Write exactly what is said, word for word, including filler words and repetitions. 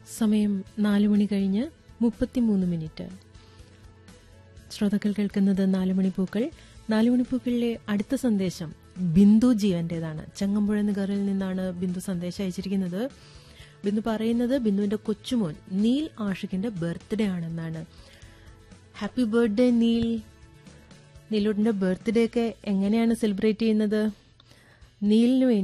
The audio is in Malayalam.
സമയം നാലു മണി കഴിഞ്ഞ് മുപ്പത്തിമൂന്ന് മിനിറ്റ്. ശ്രോതാക്കൾ കേൾക്കുന്നത് നാലുമണിപ്പൂക്കൾ. നാലുമണിപ്പൂക്കളിലെ അടുത്ത സന്ദേശം ബിന്ദു ജീവന്റേതാണ്. ചങ്ങമ്പുഴ നിഗറിൽ നിന്നാണ് ബിന്ദു സന്ദേശം അയച്ചിരിക്കുന്നത്. ബിന്ദു പറയുന്നത് ബിന്ദുവിന്റെ കൊച്ചുമോൻ നീൽ ആഷിഖിന്റെ ബർത്ത്ഡേ ആണെന്നാണ്. Happy birthday Neil. നീലുവിന്റെ ബർത്ത്ഡേ ഒക്കെ എങ്ങനെയാണ് സെലിബ്രേറ്റ് ചെയ്യുന്നത്? നീലിന് വേണ്ടി